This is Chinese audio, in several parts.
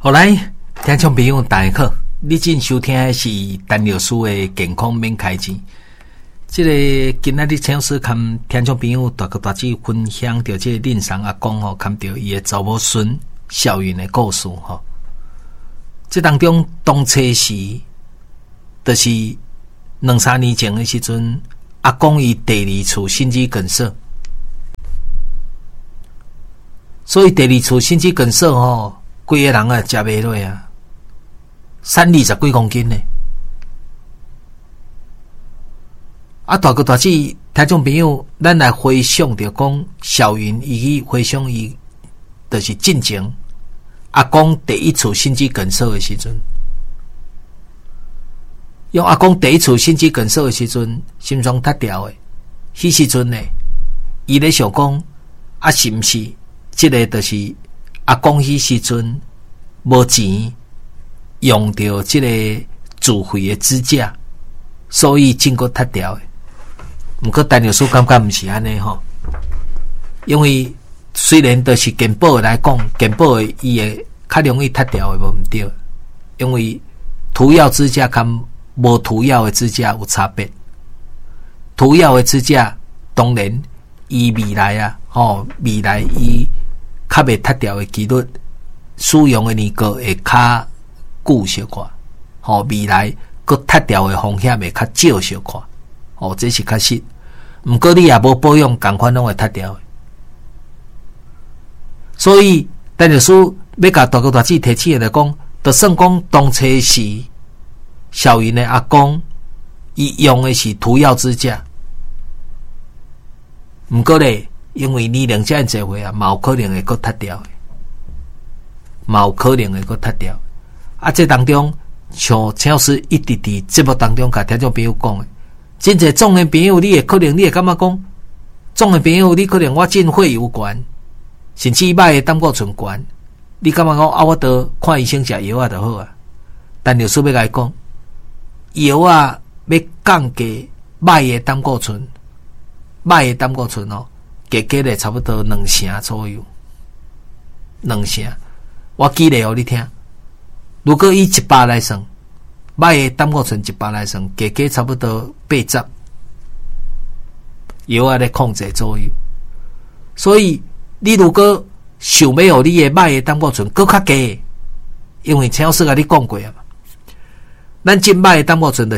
好来，听众朋友大家好，你正收听的是陈老师的健康免开钱。这个今仔日请师跟听众朋友大哥大姐分享到这个林上阿公吼，看到伊的查某孙小云的故事吼。这当中当初时，就是2-3年前的时阵，阿公伊第二次心肌梗塞，所以第二次心肌梗塞吼，规个人啊食袂落啊，30几公斤呢。啊，大哥大姐听众朋友，咱来回想着讲，小云伊去回想伊，就是进前阿公第一次心肌梗塞的时阵，用阿公第一次心肌梗塞的时阵，心脏塌掉的，迄时阵呢，伊咧想讲，啊是毋是这个就是阿公迄时阵无钱用到这个自费的支架，所以筋骨塌掉的。不过陈老师感觉毋是安尼吼，因为虽然就是健保来讲，健保的伊会较容易塌掉的无毋对，因为涂药支架跟无涂药的支架有差别。涂药的支架当然伊未来啊，未来伊较袂塌掉的几率，使用的年个会较久小可，未来佫塌掉的风险会较少小可，这是确实。毋过你也无保养，同款拢会塌掉的。所以，陈老师要甲大哥大姐提起来讲，就算讲当初时小云的阿公，伊用的是涂药支架，毋过咧，因为年龄遮尔侪岁啊，嘛有可能会佫塌掉的，嘛有可能会佫塌掉。啊，这当中像陈老师一直伫节目当中甲听众朋友讲的。真侪壮年朋友，你会可能你会感觉讲，壮年朋友你可能我进血有悬，甚至歹的胆固醇悬，你感觉讲啊，我得看医生食药啊就好啊。但老师要甲伊讲，药啊要降低歹的胆固醇，歹的胆固醇哦，加咧差不多2成左右，2成。我举例互你听，如果以100来算。歹的胆固醇100来算，加差不多80，药啊咧控制左右。所以你如果想要互你的歹的胆固醇更较低，因为陈老师甲你讲过啊嘛，咱真歹的胆固醇就是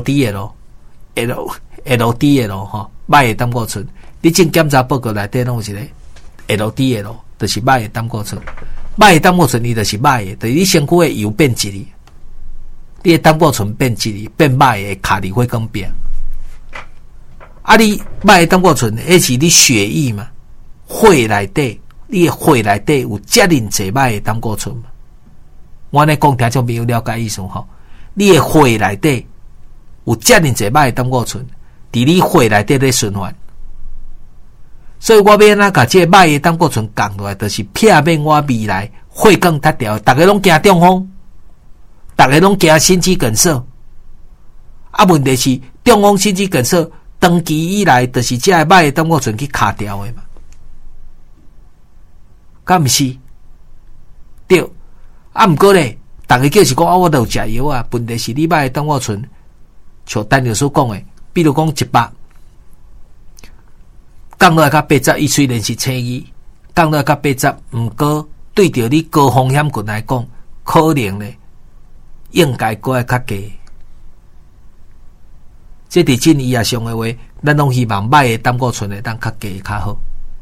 LDL 吼，歹的胆固醇，你真检查报告内底拢有一个 LDL， 就是歹的胆固醇。歹的胆固醇伊就是歹的，就是你身躯的油变质哩。你的胆固醇变质哩，变歹的卡里会更变。啊，你歹的胆固醇，那是你血液嘛，血内底，你的血内底有遮尔侪歹的胆固醇嘛。我安尼讲，听众朋友了解意思吼？你的血内底有遮尔侪歹的胆固醇，伫你血内底咧循环。所以我要安怎甲这歹的胆固醇降落来，就是避免我未来血管塌掉，大家拢惊中风。大家拢惊心肌梗塞，啊，问题是中风心肌梗塞长期以来，就是这个歹的胆固醇去卡掉的嘛，敢毋是？对，啊，毋过咧，大家叫是讲啊，我都有食药啊，问题是你歹的胆固醇，像陈老师讲的，比如讲100，降落来到80，伊虽然是乘以降落来到80，毋过对着你高风险群来讲，可能咧。应该搁会较低，这伫真医学上的话，咱拢希望歹的胆固醇会当较低较好。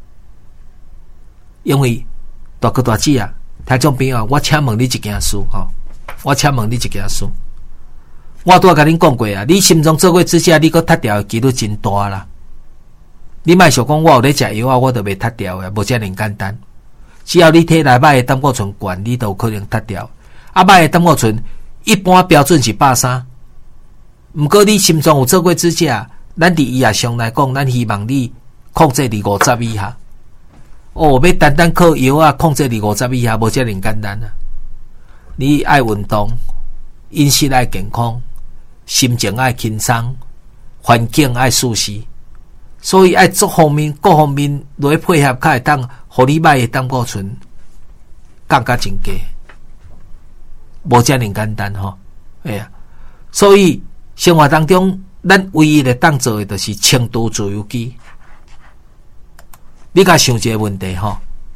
因为大哥大姐啊，听众朋友，我请问你一件事吼，我请问你一件事，我拄仔甲恁讲过啊，你心脏做过支架，你搁塌掉的几率真大啦。你莫想讲我有咧食药啊，我就袂塌掉的，无遮尔简单。只要你体内歹的胆固醇高，你都有可能塌掉。啊，歹的胆固醇。一般标准是130，毋过你心脏有做过支架，咱伫医学上来讲，咱希望你控制伫50以下。要单单靠药啊控制伫50以下，无遮尔简单啊！你爱运动，饮食爱健康，心情爱轻松，环境爱舒适，所以爱各方面来配合，才会当互你歹的胆固醇降到真低。 无遮尔简单吼。哎呀，所以生活当中，咱唯一的当做的就是轻度自由基。你甲想一个问题吼，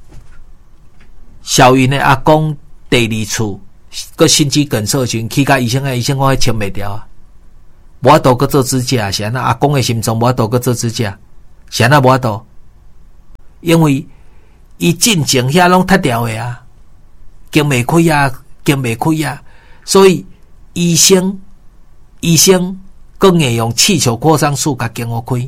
小云的阿公第二次个心肌梗塞时，去甲医生医生讲清袂掉啊，无法度去做指甲，是安那阿公的心脏无法度去做指甲，是安那无法度，因为伊进前遐拢脱掉的啊，经袂开啊，经袂开啊，所以医生更会用气球扩张术甲经互开，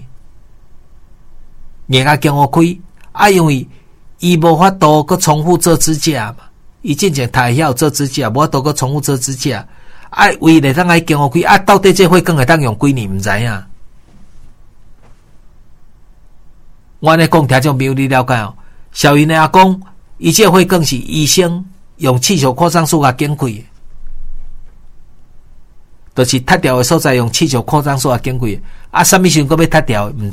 硬甲经互开，啊，因为伊无法度去重复做指甲嘛，伊进前太晓做指甲，无法度去重复做指甲，啊，为了当爱经互开，啊，到底这血管会当用几年毋知影。我安尼讲，听众朋友你了解哦。小云的阿公，伊这血管是医生用气球扩张术甲经开的，就是脱掉的所在用气球扩张术甲经开的。啊，什么时候要脱掉？毋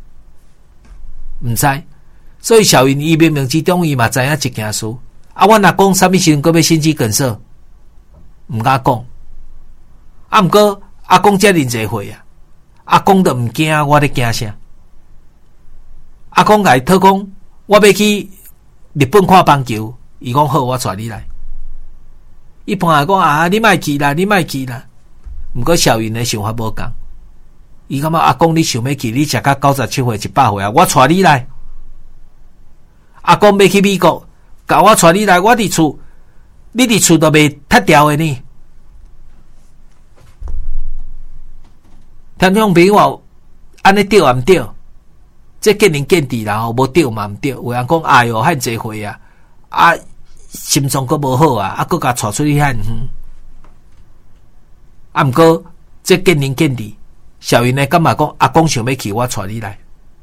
知。所以小云伊冥冥之中伊嘛知影一件事。啊，我若讲什么时候要心肌梗塞，毋敢讲。啊，毋过阿公遮尔济岁啊，阿公都毋惊，我咧惊啥？阿公甲伊讨讲，我要去日本看棒球，伊讲好，我带你来。一般来讲啊，你莫去啦，你莫去啦。毋过小云的想法无共，伊感觉阿公你想要去，你食到97岁、100岁啊，我带你来。阿公要去美国，甲我带你来，我伫厝，你伫厝都袂脱掉的呢。听众朋友，安尼对啊毋对？这见仁见智啦，无对嘛毋对。有人讲，哎哟，遐济岁啊，啊，心脏阁无好啊，啊，阁甲带出去遐远。啊，毋过这见仁见智。小云呢，感觉讲阿公想要去，我带你来。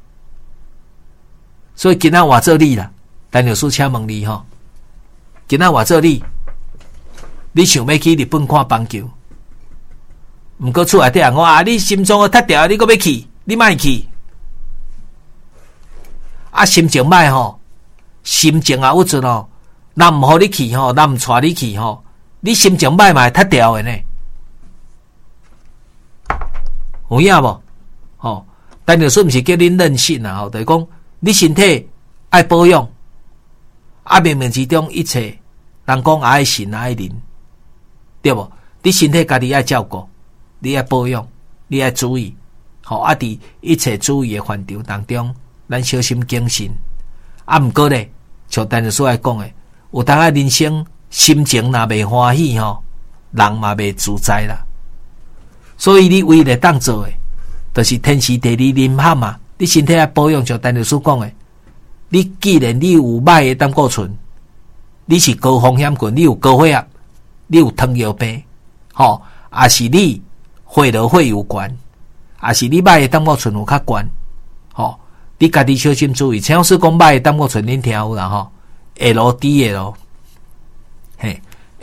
所以今仔话做你啦，陈律师请问你吼，今仔话做你想要去日本看棒球？毋过厝内底人讲啊，你心脏脱掉，你阁要去，你莫去。啊，心情歹吼，心情啊有准哦，若毋互你去吼，若毋带你去吼，你心情歹嘛会脱掉的呢。有影无？吼，陈律师毋是叫恁任性啊，吼，就是讲你身体爱保养，啊，冥冥之中一切，人讲爱神爱人，对无？你身体家己爱照顾，你爱保养，你爱注意，吼，啊，伫一切注意的范畴当中，咱小心谨慎。啊，毋过咧，像陈律师来讲诶，有当啊人生心情若袂欢喜吼，人嘛袂自在啦。所以你唯一当做诶，就是天时地利人和嘛。你身体要保养，像陈律师讲诶，你既然你有歹诶胆固醇，你是高风险群，你有高血压，你有糖尿病，吼，也是你血流血有关，也是你歹诶胆固醇有较悬，吼，你家己小心注意。陈老师讲歹诶胆固醇，恁听有啦吼 ，LDL， 嘿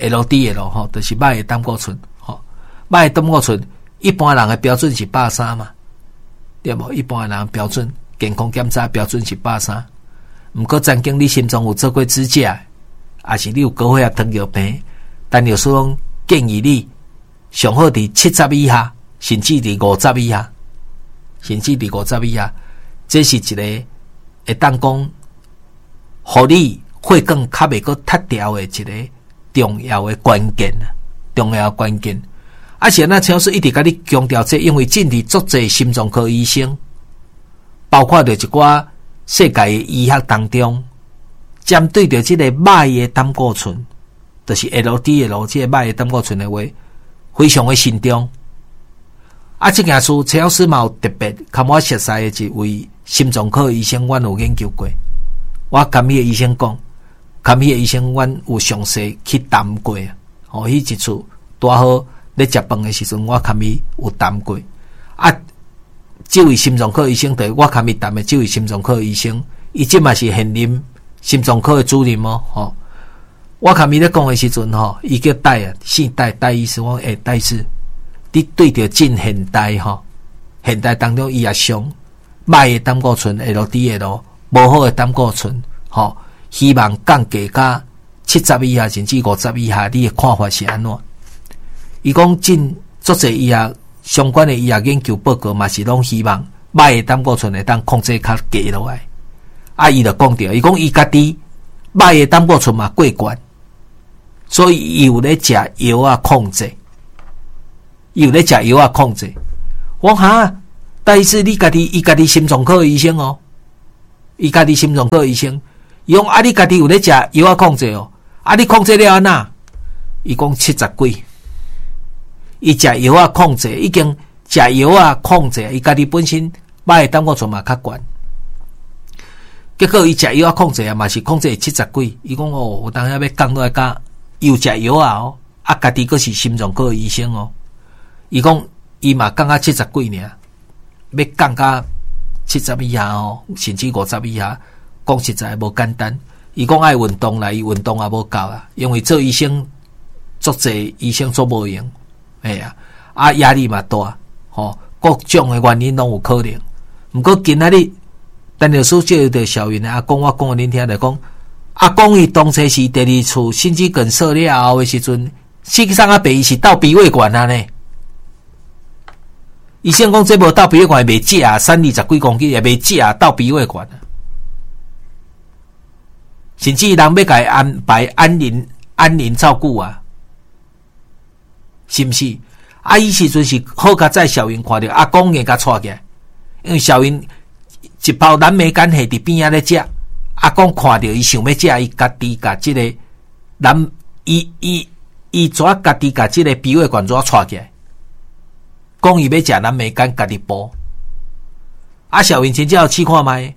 ，LDL 吼，就是歹诶胆固醇，吼，歹诶胆固醇。一般人的标准是130嘛，对无？一般人标准健康检查标准是130。毋过曾经你心脏有做过指甲，还是你有高血压、糖尿病，但有时候建议你上好伫70以下，甚至伫50以下，甚至伫50以下，这是一个会当讲，互你血管较袂阁脱掉的一个重要的关键啊，重要的关键。啊，是那陈老师一直甲你强调这，因为近地足侪心脏科医生，包括着一寡世界的医学当中，针对着这个歹的胆固醇，就是 LDL 这个歹的胆固醇的话，非常的慎重。啊，这件事陈老师嘛有特别甲我熟悉的一位心脏科医生，阮有研究过。我甲迄个医生讲，甲迄个医生阮有详细去谈过。哦，迄一次拄好。咧食饭的时阵，我甲伊有谈过。啊，这位心脏科医生对我甲伊谈的，这位心脏科医生，伊即嘛是现任心脏科的主任哦。吼，我甲伊咧讲的时阵，吼，伊叫戴啊，姓戴，戴医师。我戴医师，你对着近现代吼，现代当中伊也上歹的胆固醇 LDL， 无好的胆固醇，吼，希望降低甲 70以下甚至50以下，你的看法是安怎？伊讲尽足侪医学相关的医学研究报告嘛是拢希望歹的胆固醇会当控制较低落来。伊就讲着，伊讲伊家己歹的胆固醇嘛过悬，所以伊有咧食药啊控制，伊有咧食药啊控制。我哈，但是伊家己心脏科医生哦，伊家己心脏科医生，伊讲你家己有咧食药啊控制哦，你控制了安那？伊讲70几，伊食药啊控制，已经食药啊控制，伊家己本身歹的胆固醇嘛较悬。结果伊食药啊控制啊，嘛是控制70几。伊讲哦，有当下要降落来甲又食药啊哦，家己佫是心脏科医生哦。伊讲伊嘛降到70几尔，要降到70以下哦，甚至50以下，讲实在无简单。伊讲爱运动啦，伊运动也无够啊，因为做医生足济医生做无用，压力嘛大，各种的原因拢有可能。毋过今仔日。陈律师接着小云的阿公，我讲给恁听，就讲阿公伊当初是第二次心肌梗塞了后的时阵，实际上阿爸伊是到鼻胃管啊呢。医生讲这无到鼻胃管袂止啊，30几公斤也袂止啊，到鼻胃管啊。甚至人要甲伊安排安宁照顾啊，是毋是？伊时阵是好甲载小云看到阿公硬甲带起来，因为小云。一包蓝莓干下伫边仔咧食，阿公看到伊想要食，伊家己甲即个伊怎家己甲即个鼻胃管怎带起来？讲伊要食蓝莓干，家己剥。小云真正有试看卖，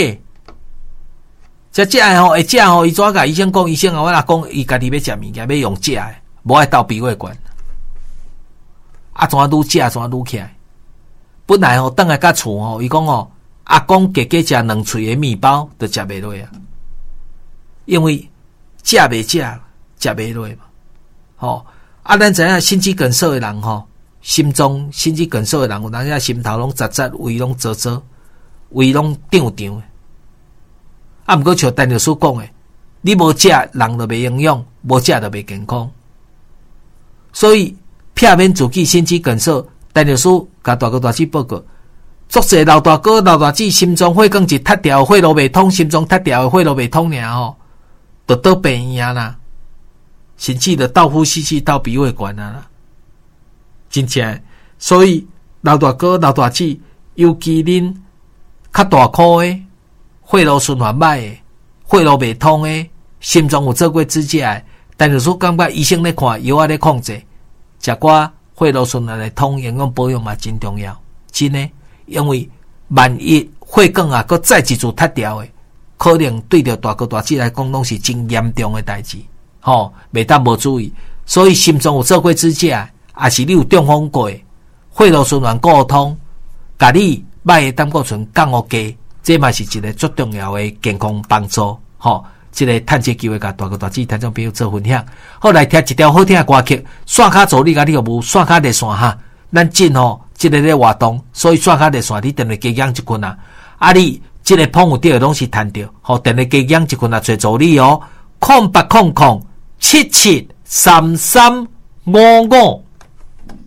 食的吼，会食吼，伊怎甲医生讲？医生我若讲伊家己要食物件，要用食的，无爱斗鼻胃管。怎愈食怎愈起来？本来吼，倒来甲厝吼，伊讲吼。阿公加食2喙的面包，就食袂落啊，因为食袂落嘛。咱知影心肌梗塞的人吼，心肌梗塞的人，有人心头拢扎扎，胃拢做做，胃拢胀胀的。毋过像陈律师讲的，你无食，人就袂营养；无食就袂健康。所以避免自己心肌梗塞，陈律师甲大哥大姐报告。足侪老大哥、老大姐心脏血管一塌掉，血路袂通，心脏塌掉，血路袂通尔吼，就倒病院啦，甚至就到呼吸器、到鼻胃管啦，真正。所以老大哥、老大姐，尤其恁较大颗的、血路循环歹的、血路袂通的、心脏有做过支架的，但是说感觉医生咧看，药啊咧控制，食寡血路循环来通，营养保养嘛真重要，真的。因为万一血管啊，搁再一次塌掉的，可能对着大哥大姐来讲，拢是真严重的代志，袂当无注意。所以心脏有做过支架，也是你有中风过，血路循环过通，甲你歹的胆固醇降互低，这嘛是一个最重要的健康帮助。这个趁这机会，甲大哥大姐、听众朋友做分享。好，来听一条好听的歌曲，线卡助力甲你有无？线卡热线哈，咱真即个咧活动，所以线卡热线你定来加养一困啊！你即个碰有着拢是赚着，定来加养一困啊，做助理哦，0800773355。